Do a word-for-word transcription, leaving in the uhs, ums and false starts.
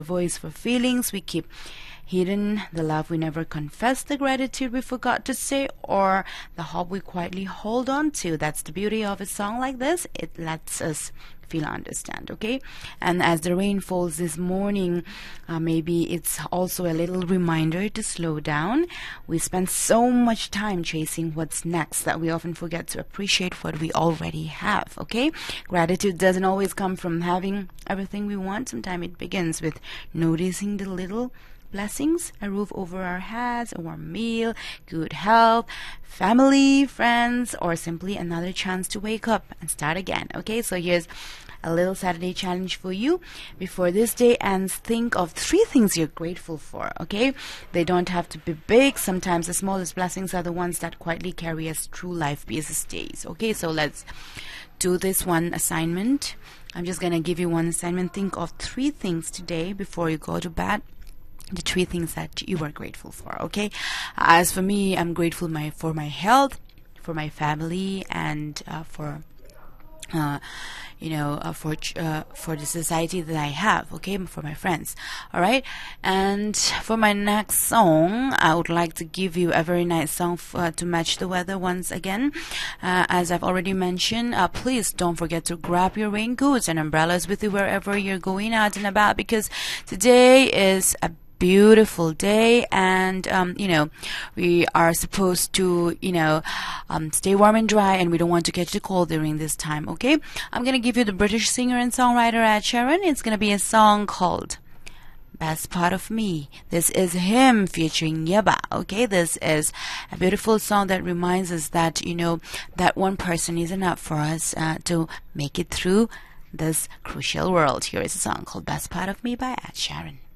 voice for feelings we keep hidden, the love we never confess, the gratitude we forgot to say, or the hope we quietly hold on to. That's the beauty of a song like this. It lets us feel, understand, okay? And as the rain falls this morning, uh, maybe it's also a little reminder to slow down. We spend so much time chasing what's next that we often forget to appreciate what we already have, okay? Gratitude doesn't always come from having everything we want. Sometimes it begins with noticing the little blessings: a roof over our heads, a warm meal, good health, family, friends, or simply another chance to wake up and start again. Okay, so here's a little Saturday challenge for you. Before this day ends, think of three things you're grateful for. Okay, they don't have to be big. Sometimes the smallest blessings are the ones that quietly carry us through life busiest days. Okay, so let's do this one assignment. I'm just gonna give you one assignment. Think of three things today before you go to bed, the three things that you are grateful for. Okay, as for me, I'm grateful my for my health, for my family, and uh, for uh, you know uh, for uh, for the society that I have. Okay, for my friends. All right, and for my next song, I would like to give you a very nice song f uh, to match the weather once again. Uh, as I've already mentioned, uh, please don't forget to grab your raincoats and umbrellas with you wherever you're going out and about, because today is a beautiful day, and um, you know we are supposed to you know um, stay warm and dry, and we don't want to catch the cold during this time. Okay, I'm gonna give you the British singer and songwriter Ed Sheeran. It's gonna be a song called Best Part of Me. This is him featuring Yeba. Okay, this is a beautiful song that reminds us that you know that one person is enough for us uh, to make it through this crucial world. Here is a song called Best Part of Me by Ed Sheeran.